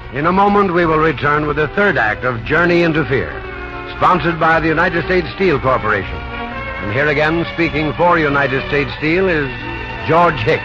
In a moment, we will return with the third act of Journey into Fear, sponsored by the United States Steel Corporation. And here again, speaking for United States Steel, is George Hicks.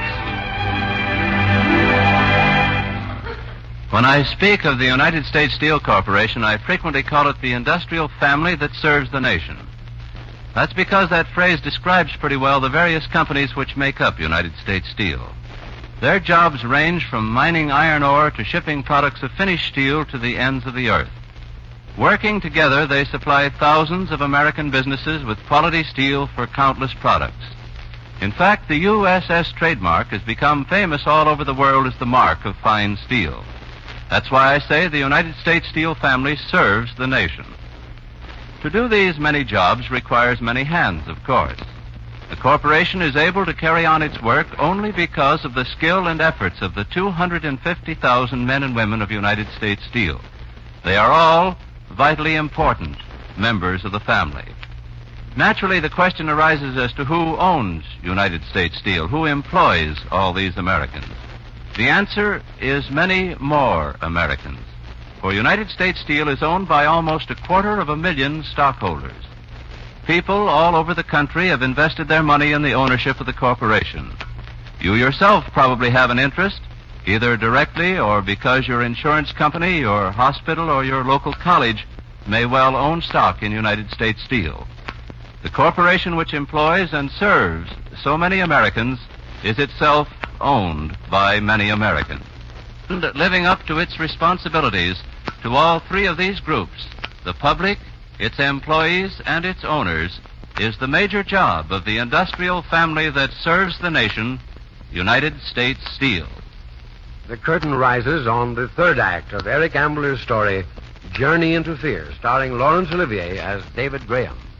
When I speak of the United States Steel Corporation, I frequently call it the industrial family that serves the nation. That's because that phrase describes pretty well the various companies which make up United States Steel. Their jobs range from mining iron ore to shipping products of finished steel to the ends of the earth. Working together, they supply thousands of American businesses with quality steel for countless products. In fact, the USS trademark has become famous all over the world as the mark of fine steel. That's why I say the United States Steel family serves the nation. To do these many jobs requires many hands, of course. The corporation is able to carry on its work only because of the skill and efforts of the 250,000 men and women of United States Steel. They are all vitally important members of the family. Naturally, the question arises as to who owns United States Steel, who employs all these Americans. The answer is many more Americans, for United States Steel is owned by almost 250,000 stockholders. People all over the country have invested their money in the ownership of the corporation. You yourself probably have an interest, either directly or because your insurance company, your hospital, or your local college may well own stock in United States Steel. The corporation which employs and serves so many Americans is itself owned by many Americans. And living up to its responsibilities to all three of these groups, the public, its employees, and its owners, is the major job of the industrial family that serves the nation, United States Steel. The curtain rises on the third act of Eric Ambler's story, Journey into Fear, starring Laurence Olivier as David Graham.